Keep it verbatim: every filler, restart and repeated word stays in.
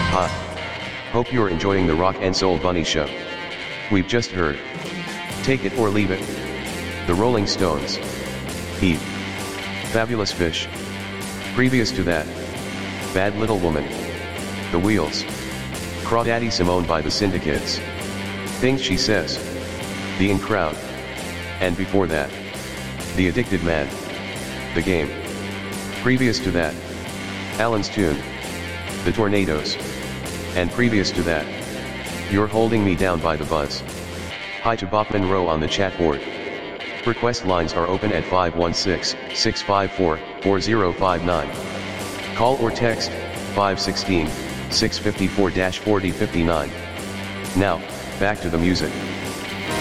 Ha. Hope you're enjoying the Rock and Soul Bunny Show. We've just heard Take It or Leave It, The Rolling Stones, Heat, Fabulous Fish. Previous to that, Bad Little Woman, The Wheels, Crawdaddy Simone by the Syndicates, Things She Says, The In Crowd, and before that, The Addicted Man, The Game. Previous to that, Alan's Tune, The Tornadoes, and previous to that, You're Holding Me Down by The Buzz. Hi to Bachman Rowe on the chat board. Request lines are open at five one six, six five four, four zero five nine. Call or text, five one six, six five four, four zero five nine. Now, back to the music.